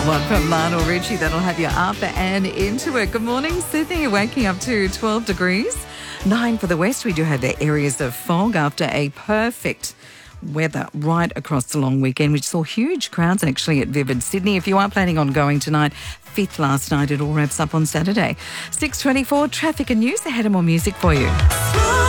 One from Lionel Richie that'll have you up and into it. Good morning, Sydney. You're waking up to 12 degrees. 9 for the west. We do have the areas of fog after a perfect weather right across the long weekend. We saw huge crowds actually at Vivid Sydney. If you are planning on going tonight, 5th last night, it all wraps up on Saturday. 6:24, traffic and news. Ahead of more music for you.